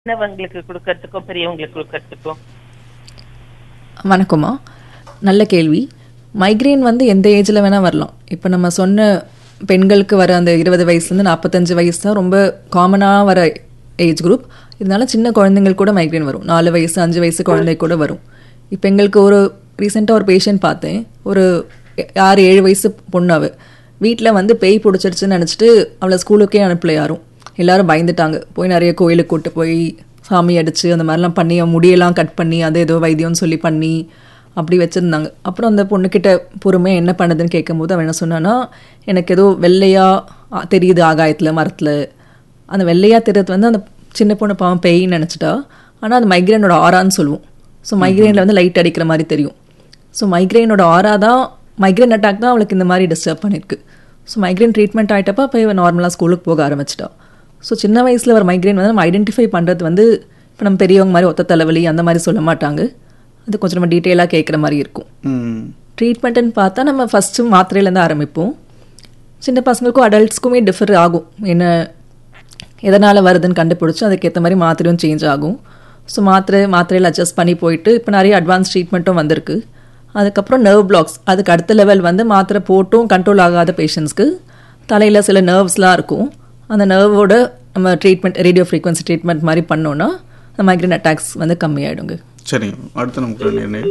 சின்னவங்களுக்கு கொடுக்கறதுக்கும் பெரியவங்களுக்கு கொடுக்கறதுக்கும். வணக்கம்மா, நல்ல கேள்வி. மைக்ரேன் வந்து எந்த ஏஜில் வேணால் வரலாம். இப்போ நம்ம சொன்ன பெண்களுக்கு வர அந்த 20 வயசுலேருந்து 45 வயசு தான் ரொம்ப காமனாக வர ஏஜ் குரூப். இதனால சின்ன குழந்தைங்களுக்கு கூட மைக்ரேன் வரும். 4 வயசு 5 வயசு குழந்தை கூட வரும். இப்போ எங்களுக்கு ரீசெண்டாக ஒரு பேஷண்ட் பார்த்தேன். ஒரு 6-7 வயசு பொண்ணு. வீட்டில் வந்து பேய் பிடிச்சிருச்சுன்னு நினச்சிட்டு அவளை ஸ்கூலுக்கே அனுப்பல. யாரும் எல்லாரும் பயந்துட்டாங்க. போய் நிறைய கோயிலுக்கு கூட்டு போய் சாமி அடித்து அந்த மாதிரிலாம் பண்ணி முடியெல்லாம் கட் பண்ணி அதை ஏதோ வைத்தியம்னு சொல்லி பண்ணி அப்படி வச்சுருந்தாங்க. அப்புறம் அந்த பொண்ணுக்கிட்ட பொறுமை என்ன பண்ணுதுன்னு கேட்கும்போது அவன் என்ன சொன்னான்னா, எனக்கு ஏதோ வெள்ளையாக தெரியுது ஆகாயத்தில் மரத்தில். அந்த வெள்ளையாக தெரியுது வந்து அந்த சின்ன பொண்ணு பாவம் பேயின்னு நினச்சிட்டா. ஆனால் அது மைக்ரேனோட ஆரான்னு சொல்லுவோம். ஸோ மைக்ரேனில் வந்து லைட் அடிக்கிற மாதிரி தெரியும். ஸோ மைக்ரேனோட ஆரா தான், மைக்ரேன் அட்டாக் தான் அவளுக்கு இந்த மாதிரி டிஸ்டர்ப் பண்ணியிருக்கு. ஸோ மைக்ரேன் ட்ரீட்மெண்ட் ஆகிட்டப்போ இப்போ இவன் நார்மலாக ஸ்கூலுக்கு போக ஆரம்பிச்சிட்டா. ஸோ சின்ன வயசில் வர மைக்ரேன் வந்து நம்ம ஐடென்டிஃபை பண்ணுறது வந்து இப்போ நம்ம பெரியவங்க மாதிரி ஒத்த தலைவலி அந்த மாதிரி சொல்ல மாட்டாங்க. அது கொஞ்சம் நம்ம டீட்டெயிலாக கேட்குற மாதிரி இருக்கும். ட்ரீட்மெண்ட்டுன்னு பார்த்தா நம்ம ஃபஸ்ட்டு மாத்திரையிலேருந்து ஆரம்பிப்போம். சின்ன பசங்களுக்கும் அடல்ட்ஸ்க்குமே டிஃபர் ஆகும். என்ன எதனால் வருதுன்னு கண்டுபிடிச்சி அதுக்கேற்ற மாதிரி மாத்திரையும் சேஞ்ச் ஆகும். ஸோ மாத்திரையில் அட்ஜஸ்ட் பண்ணி போயிட்டு இப்போ நிறைய அட்வான்ஸ் ட்ரீட்மெண்ட்டும் வந்திருக்கு. அதுக்கப்புறம் நர்வ் பிளாக்ஸ், அதுக்கு அடுத்த லெவல் வந்து மாத்திரை போட்டும் கண்ட்ரோல் ஆகாத பேஷண்ட்ஸ்க்கு தலையில் சில நர்வ்ஸ்லாம் இருக்கும். அந்த நர்வோட நம்ம ட்ரீட்மெண்ட் ரேடியோ ஃப்ரீக்வன்சி ட்ரீட்மெண்ட் மாதிரி பண்ணோன்னா மைக்ரேன் அட்டாக்ஸ் வந்து கம்மியாயிடுங்க. சரிங்க. அடுத்து நமக்கு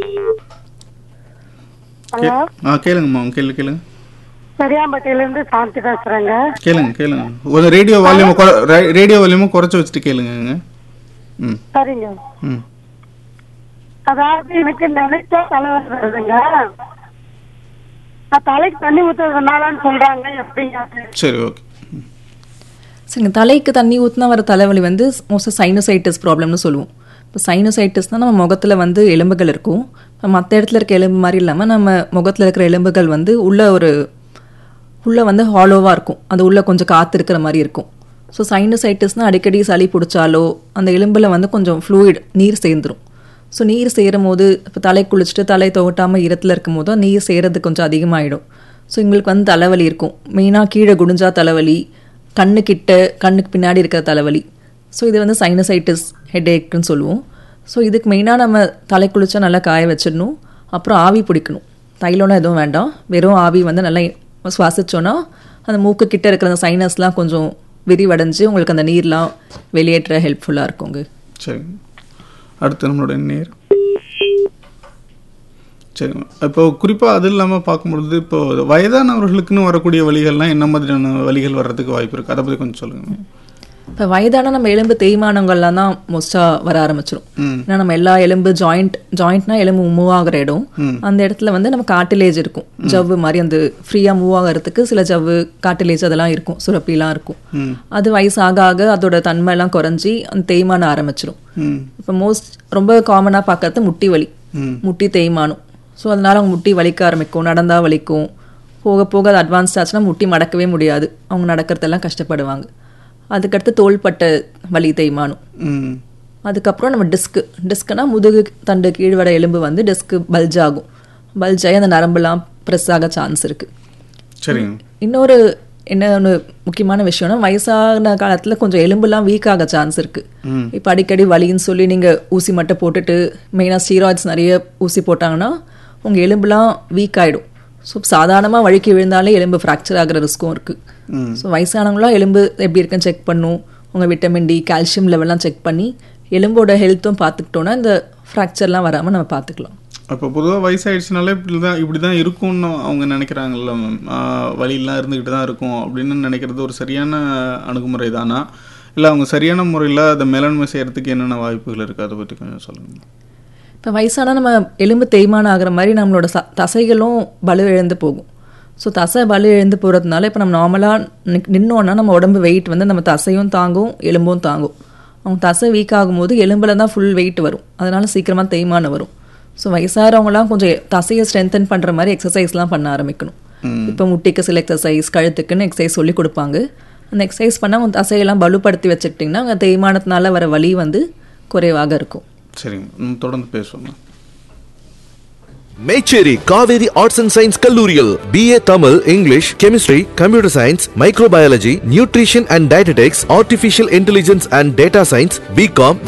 கேளுங்கம்மா, கேளுங்க. சரியாம்பட்டியிலிருந்து சாந்தி பேசுறேங்க. கேளுங்க. ஒரு ரேடியோ வால்யூமும் குறைச்சி வச்சுட்டு கேளுங்க. சரிங்க. அதாவது எனக்கு நினைச்சா தலைவலி வருதுங்க. தலைக்கு தண்ணி ஊத்துறதுனாலன்னு சொல்றாங்க. எப்படிங்க? சரி, ஓகே. சரிங்க. தலைக்கு தண்ணி ஊற்றினா வர தலைவலி வந்து மோஸ்ட்டாக சைனோசைட்டிஸ் ப்ராப்ளம்னு சொல்லுவோம். இப்போ சைனோசைட்டிஸ்னால் நம்ம முகத்தில் வந்து எலும்புகள் இருக்கும். இப்போ மற்ற இடத்துல இருக்க எலும்பு மாதிரி இல்லாமல் நம்ம முகத்தில் இருக்கிற எலும்புகள் வந்து உள்ளே வந்து ஹாலோவாக இருக்கும். அது உள்ளே கொஞ்சம் காற்று இருக்கிற மாதிரி இருக்கும். ஸோ சைனோசைட்டிஸ்னால் அடிக்கடி சளி பிடிச்சாலோ அந்த எலும்பில் வந்து கொஞ்சம் ஃப்ளூயிட் நீர் சேர்ந்துடும். ஸோ நீர் சேரும் போது இப்போ தலை குளிச்சுட்டு தலை துவட்டாமல் ஈரத்தில் இருக்கும் போது நீர் சேரது கொஞ்சம் அதிகமாகிடும். ஸோ எங்களுக்கு வந்து தலைவலி இருக்கும். மெயினாக கீழே குடிஞ்சா தலைவலி, கண்ணுக்கு பின்னாடி இருக்கிற தலைவலி. ஸோ இது வந்து சைனசைட்டிஸ் ஹெட்ஏக்குன்னு சொல்லுவோம். ஸோ இதுக்கு மெயினாக நம்ம தலை குளிச்சா நல்லா காய வச்சிடணும். அப்புறம் ஆவி பிடிக்கணும். தைலம்னா எதுவும் வேண்டாம். வெறும் ஆவி வந்து நல்லா சுவாசிச்சோன்னா அந்த மூக்கு கிட்ட இருக்கிற அந்த சைனஸ்லாம் கொஞ்சம் விரிவடைஞ்சு உங்களுக்கு அந்த நீர்லாம் வெளியேற்ற ஹெல்ப்ஃபுல்லாக இருக்குங்க. சரி, அடுத்து நம்மளோட நேர். சரிங்க. இப்போ குறிப்பாக அது இல்லாமல் பார்க்கும்பொழுது இப்போ வயதானவர்களுக்குன்னு வரக்கூடிய வலிகள்லாம் என்ன மாதிரியான வலிகள் வர்றதுக்கு வாய்ப்பு இருக்குது? அதை பற்றி கொஞ்சம் சொல்லுங்கள். இப்போ வயதான நம்ம எலும்பு தேய்மானங்கள்லாம் தான் மோஸ்ட்டாக வர ஆரம்பிச்சிடும். ஏன்னா நம்ம எல்லா எலும்பு ஜாயிண்ட்னா எலும்பு மூவ் ஆகிற இடம். அந்த இடத்துல வந்து நம்ம காட்டிலேஜ் இருக்கும். ஜவ்வு மாதிரி அந்த ஃப்ரீயாக மூவ் ஆகிறதுக்கு சில ஜவ்வு காட்டிலேஜ் அதெல்லாம் இருக்கும், சுரப்பிலாம் இருக்கும். அது வயசு ஆக ஆக அதோட தன்மையெல்லாம் குறைஞ்சி அந்த தேய்மானம் ஆரம்பிச்சிடும். இப்போ ரொம்ப காமனாக பார்க்கறது முட்டி தேய்மானம். ஸோ அதனால அவங்க முட்டி வலிக்க ஆரம்பிக்கும், நடந்தால் வலிக்கும். போக போக அது அட்வான்ஸ்ட் ஆச்சுன்னா முட்டி மடக்கவே முடியாது, அவங்க நடக்கிறதெல்லாம் கஷ்டப்படுவாங்க. அதுக்கடுத்து தோள்பட்டை வலி தேய்மானம். அதுக்கப்புறம் நம்ம டிஸ்க்குனா முதுகு தண்டு கீழ்வட எலும்பு வந்து டிஸ்க்கு பல்ஜ் ஆகும். பல்ஜ் ஆகி அந்த நரம்புலாம் ப்ரெஸ் ஆக சான்ஸ் இருக்குது. சரிங்க. இன்னொரு ஒன்று முக்கியமான விஷயம்னா வயசான காலத்தில் கொஞ்சம் எலும்புலாம் வீக் ஆக சான்ஸ் இருக்குது. இப்போ அடிக்கடி வலின்னு சொல்லி நீங்கள் ஊசி மட்டும் போட்டுட்டு மெயினாக ஸ்டீராய்ட்ஸ் நிறைய ஊசி போட்டாங்கன்னா உங்கள் எலும்புலாம் வீக் ஆகிடும். ஸோ சாதாரணமாக வழுக்கி விழுந்தாலே எலும்பு ஃப்ராக்சர் ஆகிற ரிஸ்க்கும் இருக்குது. ஸோ வயசானவங்களாம் எலும்பு எப்படி இருக்குன்னு செக் பண்ணும். உங்கள் விட்டமின் டி, கால்சியம் லெவல்லாம் செக் பண்ணி எலும்போட ஹெல்த்தும் பார்த்துக்கிட்டோன்னா இந்த ஃப்ராக்சர்லாம் வராமல் நம்ம பார்த்துக்கலாம். அப்போ பொதுவாக வயசாகிடுச்சுனாலே இப்படி தான் இருக்கும்னு அவங்க நினைக்கிறாங்கல்ல மேம். வலியெல்லாம் இருந்துக்கிட்டு தான் இருக்கும் அப்படின்னு நினைக்கிறது ஒரு சரியான அணுகுமுறை தானா? இல்லை அவங்க சரியான முறையில் அதை மேலாண்மை செய்கிறதுக்கு என்னென்ன வாய்ப்புகள் இருக்குது? அதை பற்றி கொஞ்சம் சொல்லுங்கள். இப்போ வயசானா நம்ம எலும்பு தேய்மானம் ஆகிற மாதிரி நம்மளோட தசைகளும் வலு இழந்து போகும். ஸோ தசை வலு இழந்து போகிறதுனால இப்போ நம்ம நார்மலாக நின்னோன்னா நம்ம உடம்பு வெயிட் வந்து நம்ம தசையும் தாங்கும், எலும்பும் தாங்கும். அவங்க தசை வீக் ஆகும்போது எலும்பில் தான் ஃபுல் வெயிட் வரும். அதனால சீக்கிரமாக தேய்மானம் வரும். ஸோ வயசாகிறவங்களாம் கொஞ்சம் தசையை ஸ்ட்ரென்தன் பண்ணுற மாதிரி எக்ஸசைஸ்லாம் பண்ண ஆரம்பிக்கணும். இப்போ முட்டிக்கு சில எக்ஸசைஸ், கழுத்துக்குன்னு எக்ஸசைஸ் சொல்லி கொடுப்பாங்க. அந்த எக்ஸசைஸ் பண்ணால் அவங்க தசையெல்லாம் பலுப்படுத்தி வச்சுக்கிட்டிங்கன்னா அவங்க தேய்மானத்தினால வர வலி வந்து குறைவாக இருக்கும். சரிங்க, தொடர்ந்து பேசுவோம். Mecheri Kaveri arts and science கல்லூரியில் BA Tamil, English, chemistry, computer science, microbiology, nutrition and dietetics, artificial intelligence and data science, BCom,